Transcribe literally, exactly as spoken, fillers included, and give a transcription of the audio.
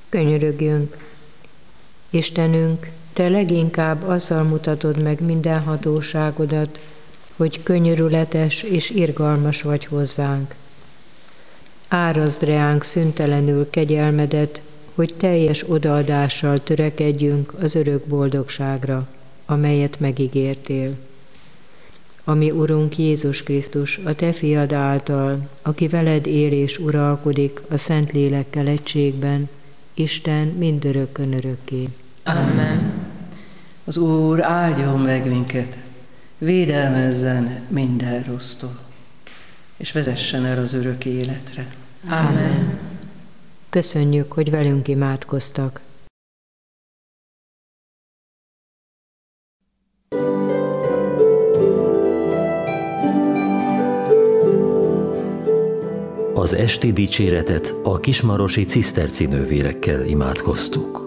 Könyörögjünk. Istenünk, Te leginkább azzal mutatod meg minden hatóságodat, hogy könyörületes és irgalmas vagy hozzánk. Árazd reánk szüntelenül kegyelmedet, hogy teljes odaadással törekedjünk az örök boldogságra, amelyet megígértél. Ami Urunk Jézus Krisztus, a Te fiad által, aki veled él és uralkodik a Szentlélekkel egységben, Isten mindörökkön örökké. Amen. Az Úr áldjon meg minket, védelmezzen minden rossztól, és vezessen el az örök életre. Amen. Köszönjük, hogy velünk imádkoztak. Az esti dicséretet a kismarosi ciszterci nővérekkel imádkoztuk.